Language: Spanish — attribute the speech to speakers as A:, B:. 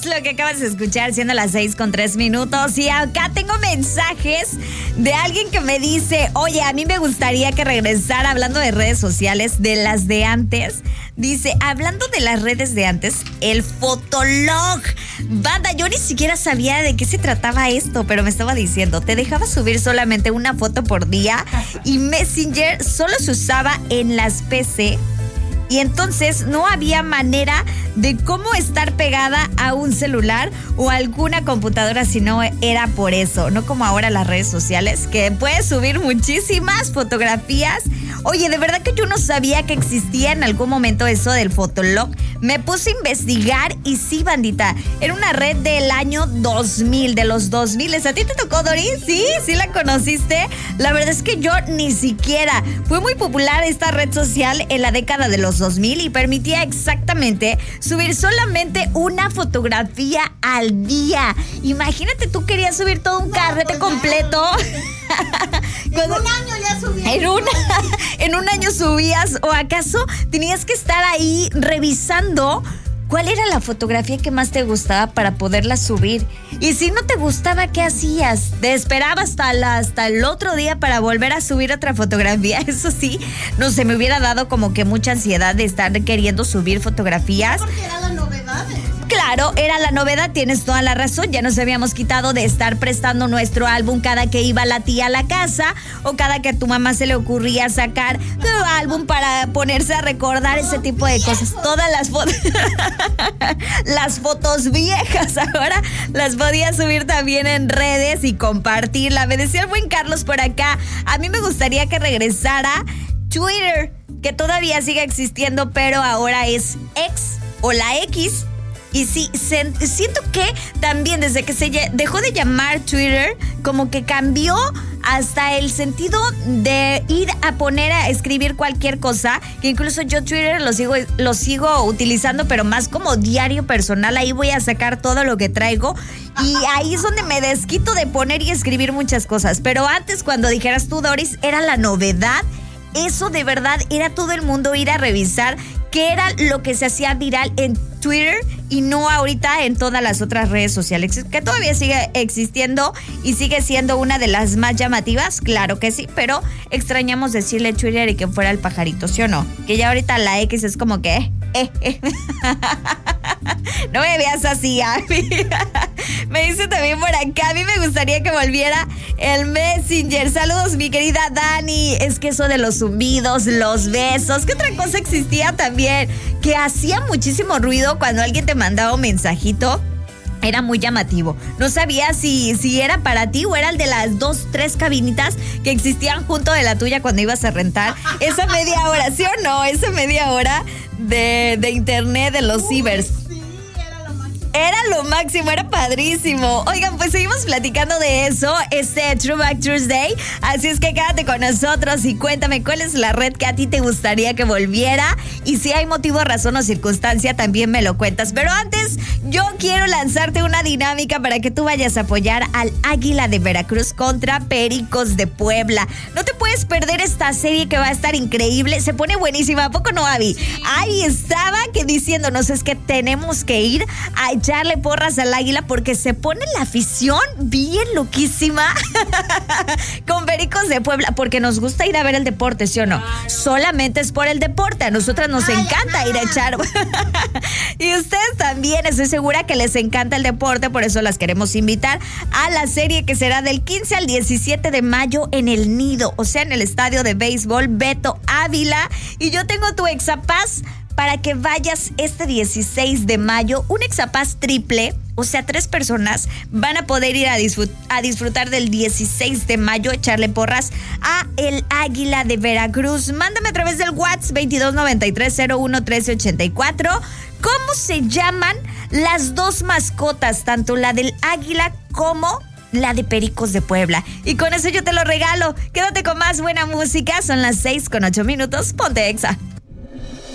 A: lo que acabas de escuchar, siendo las 6:03. Y acá tengo mensajes de alguien que me dice, oye, a mí me gustaría que regresara, hablando de redes sociales, de las de antes. Dice, hablando de las redes de antes, el Fotolog. Banda, yo ni siquiera sabía de qué se trataba esto, pero me estaba diciendo, te dejaba subir solamente una foto por día y Messenger solo se usaba en las PC. Y entonces no había manera de cómo estar pegada a un celular o alguna computadora si no era por eso. No como ahora las redes sociales, que puedes subir muchísimas fotografías. Oye, de verdad que yo no sabía que existía en algún momento eso del Fotolog. Me puse a investigar y sí, bandita, era una red del año 2000, de los 2000. ¿A ti te tocó, Doris? ¿Sí la conociste? La verdad es que yo ni siquiera. Fue muy popular esta red social en la década de los 2000 y permitía exactamente subir solamente una fotografía al día. Imagínate, tú querías subir todo un carrete completo.
B: En un año ya subías.
A: En un año subías, o acaso tenías que estar ahí revisando cuál era la fotografía que más te gustaba para poderla subir. Y si no te gustaba, ¿qué hacías? ¿Te esperabas hasta el otro día para volver a subir otra fotografía? Eso sí, no sé, me hubiera dado como que mucha ansiedad de estar queriendo subir fotografías.
B: Porque era la novedad.
A: Claro, era la novedad, tienes toda la razón. Ya nos habíamos quitado de estar prestando nuestro álbum cada que iba la tía a la casa o cada que a tu mamá se le ocurría sacar tu álbum para ponerse a recordar ese tipo de cosas. Todas las fotos, las fotos viejas ahora las podías subir también en redes y compartirla. Me decía el buen Carlos por acá, a mí me gustaría que regresara Twitter, que todavía sigue existiendo, pero ahora es X o la X. Y sí, siento que también desde que se dejó de llamar Twitter, como que cambió hasta el sentido de ir a poner a escribir cualquier cosa, que incluso yo Twitter lo sigo utilizando, pero más como diario personal. Ahí voy a sacar todo lo que traigo y ahí es donde me desquito de poner y escribir muchas cosas. Pero antes, cuando dijeras tú, Doris, era la novedad. Eso de verdad era todo el mundo ir a revisar qué era lo que se hacía viral en Twitter y no ahorita en todas las otras redes sociales, que todavía sigue existiendo y sigue siendo una de las más llamativas, claro que sí, pero extrañamos decirle Twitter y que fuera el pajarito, ¿sí o no? Que ya ahorita la X es como que no me veas así, Abby. Me dice también por acá, a mí me gustaría que volviera el Messenger. Saludos, mi querida Dani. Es que eso de los zumbidos, los besos, ¿qué otra cosa existía también? Que hacía muchísimo ruido cuando alguien te mandaba un mensajito. Era muy llamativo. No sabía si era para ti o era el de las 2, 3 cabinitas que existían junto de la tuya cuando ibas a rentar esa media hora, ¿sí o no? Esa media hora de internet de los cibers. Era lo máximo, era padrísimo. Oigan, pues seguimos platicando de eso, Throwback Thursday. Así es que quédate con nosotros y cuéntame cuál es la red que a ti te gustaría que volviera. Y si hay motivo, razón o circunstancia, también me lo cuentas. Pero antes, yo quiero lanzarte una dinámica para que tú vayas a apoyar al Águila de Veracruz contra Pericos de Puebla. No te puedes perder esta serie que va a estar increíble. Se pone buenísima, ¿a poco no, Abby? Ahí estaba que diciéndonos, es que tenemos que ir a echarle porras al Águila porque se pone la afición bien loquísima con Pericos de Puebla, porque nos gusta ir a ver el deporte, ¿sí o no? Solamente es por el deporte, a nosotras nos encanta ir a echar y ustedes también, estoy segura que les encanta el deporte, por eso las queremos invitar a la serie que será del 15 al 17 de mayo en El Nido, o sea, en el estadio de béisbol Beto Ávila, y yo tengo tu Exapaz para que vayas este 16 de mayo, un Exapaz triple, o sea, 3 personas van a poder ir a disfrutar del 16 de mayo, echarle porras a el Águila de Veracruz. Mándame a través del WhatsApp 2293-011384 cómo se llaman las 2 mascotas, tanto la del Águila como la de Pericos de Puebla. Y con eso yo te lo regalo. Quédate con más buena música, son las 6:08. Ponte Exa.